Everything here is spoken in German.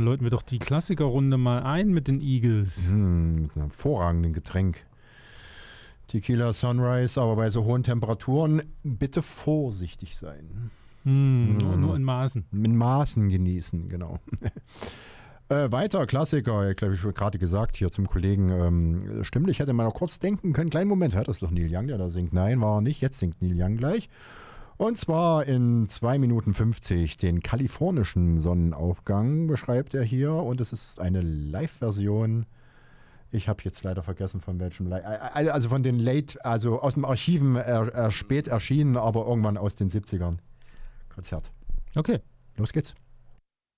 läuten wir doch die Klassikerrunde mal ein mit den Eagles. Mit einem hervorragenden Getränk. Tequila Sunrise, aber bei so hohen Temperaturen bitte vorsichtig sein. Nur in Maßen. In Maßen genießen, genau. Weiter, Klassiker, glaube ich schon gerade gesagt hier zum Kollegen. Stimmt, ich hätte mal noch kurz denken können. Kleinen Moment, hört das doch Neil Young, der da singt. Nein, war er nicht. Jetzt singt Neil Young gleich. Und zwar in 2 Minuten 50 den kalifornischen Sonnenaufgang beschreibt er hier. Und es ist eine Live-Version. Ich habe jetzt leider vergessen, von welchem also von den also aus den Archiven spät erschienen, aber irgendwann aus den 70ern. Konzert. Okay. Los geht's.